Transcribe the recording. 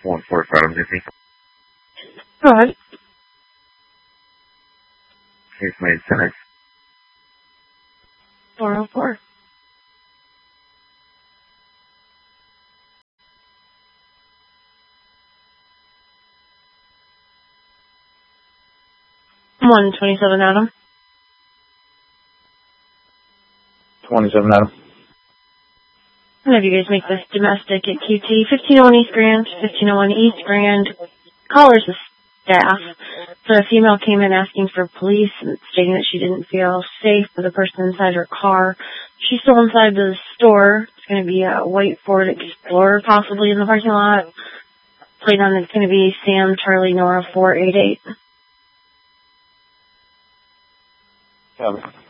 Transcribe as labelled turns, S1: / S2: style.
S1: 145, I'm guessing.
S2: Go ahead.
S1: Case made center.
S2: 404. One 27 Adam.
S3: 27 Adam.
S2: I'll have you guys make this domestic at QT. 1501 East Grand, 1501 East Grand. Callers the staff. So a female came in asking for police and stating that she didn't feel safe with a person inside her car. She's still inside the store. It's going to be a white Ford Explorer possibly in the parking lot. Plate on it's going to be Sam Charlie Nora 488.
S3: Copy.